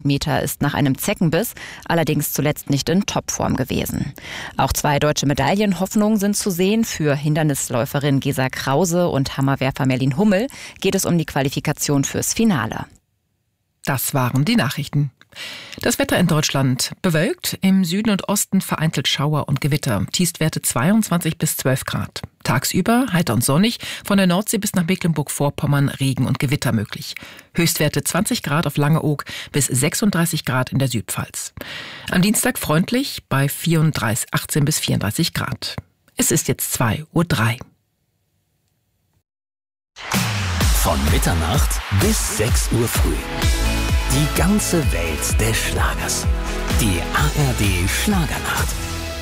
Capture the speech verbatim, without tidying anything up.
Meter ist nach einem Zeckenbiss allerdings zuletzt nicht in Topform gewesen. Auch zwei deutsche Medaillenhoffnungen sind zu sehen. Für Hindernisläuferin Gesa Krause und Hammerwerfer Merlin Hummel geht es um die Qualifikation fürs Finale. Das waren die Nachrichten. Das Wetter in Deutschland: bewölkt, im Süden und Osten vereinzelt Schauer und Gewitter. Tiefstwerte zweiundzwanzig bis zwölf Grad. Tagsüber heiter und sonnig, von der Nordsee bis nach Mecklenburg-Vorpommern Regen und Gewitter möglich. Höchstwerte zwanzig Grad auf Langeoog bis sechsunddreißig Grad in der Südpfalz. Am Dienstag freundlich bei vierunddreißig, achtzehn bis vierunddreißig Grad. Es ist jetzt zwei Uhr drei. Von Mitternacht bis sechs Uhr früh. Die ganze Welt des Schlagers. Die A R D Schlagernacht.